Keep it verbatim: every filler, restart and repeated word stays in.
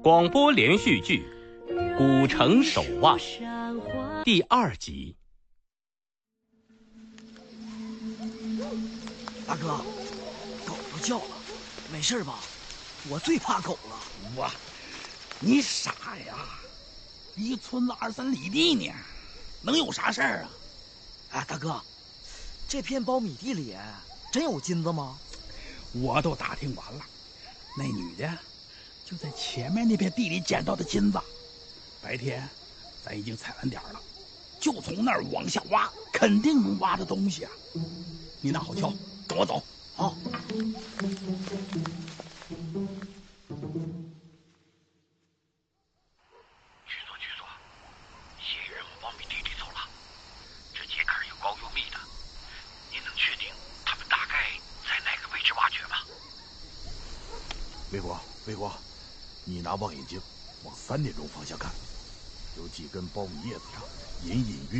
广播连续剧《古城守望》第二集。 大哥，狗都叫了，没事吧？我最怕狗了。 我，你傻呀？离村子二三里地呢，能有啥事儿啊？ 哎，大哥，这片苞米地里真有金子吗？ 我都打听完了，那女的就在前面那片地里捡到的金子。白天咱已经踩完点了，就从那儿往下挖，肯定能挖到东西啊！你拿好锹，跟我走。 好。 局座，局座，些人往苞米地里走了，这秸秆又高又密的，您能确定他们大概在哪个位置挖掘吗？ 魏国，魏国，你拿望远镜往三点钟方向看，有几根苞米叶子上隐隐约